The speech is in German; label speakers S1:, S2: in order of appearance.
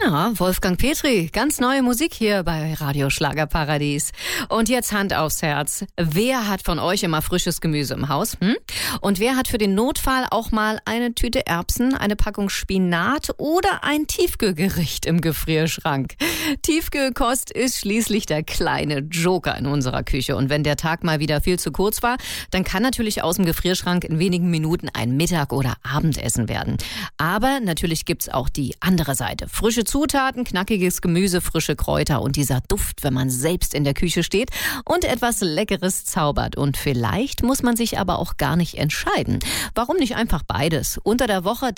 S1: Ja, Wolfgang Petri, ganz neue Musik hier bei Radio Schlagerparadies. Und jetzt Hand aufs Herz. Wer hat von euch immer frisches Gemüse im Haus? Und wer hat für den Notfall auch mal eine Tüte Erbsen, eine Packung Spinat oder ein Tiefkühlgericht im Gefrierschrank? Tiefkühlkost ist schließlich der kleine Joker in unserer Küche. Und wenn der Tag mal wieder viel zu kurz war, dann kann natürlich aus dem Gefrierschrank in wenigen Minuten ein Mittag- oder Abendessen werden. Aber natürlich gibt's auch die andere Seite. Frische Zutaten, knackiges Gemüse, frische Kräuter und dieser Duft, wenn man selbst in der Küche steht und etwas Leckeres zaubert. Und vielleicht muss man sich aber auch gar nicht entscheiden. Warum nicht einfach beides? Unter der Woche